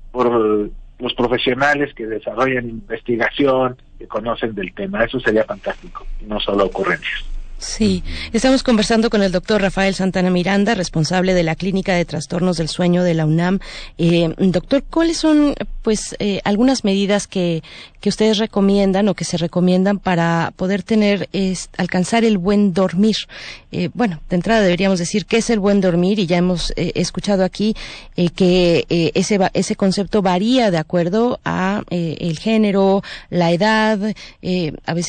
por los profesionales que desarrollan investigación, que conocen del tema. Eso sería fantástico, y no solo ocurrencias. Sí, estamos conversando con el doctor Rafael Santana Miranda, responsable de la Clínica de Trastornos del Sueño de la UNAM. Doctor, ¿cuáles son, algunas medidas que ustedes recomiendan o que se recomiendan para poder alcanzar el buen dormir? De entrada deberíamos decir qué es el buen dormir, y ya hemos escuchado aquí que ese concepto varía de acuerdo a el género, la edad, a veces